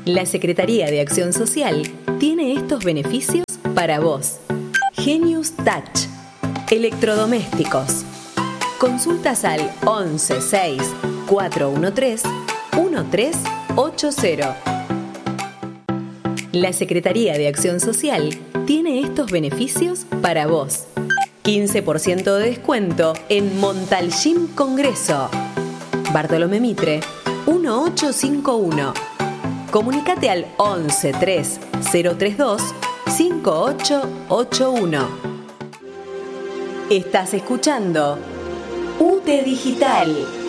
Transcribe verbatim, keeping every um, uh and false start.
La Secretaría de Acción Social tiene estos beneficios para vos. Genius Touch. Electrodomésticos. Consultas al once seis cuatro uno tres uno tres ocho cero. La Secretaría de Acción Social tiene estos beneficios para vos. quince por ciento de descuento en Montalgym Congreso. Bartolomé Mitre, uno ocho cinco uno. Comunicate al once tres cero tres dos cinco ocho ocho uno. Estás escuchando U T E Digital.